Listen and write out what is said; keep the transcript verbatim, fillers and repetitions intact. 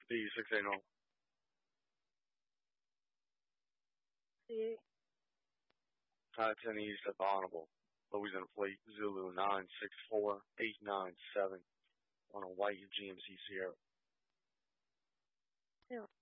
D six eight zero. See, Uh, ten East at the Honorable. Louisiana Fleet, Zulu nine six four eight nine seven on a white G M C Sierra. yeah.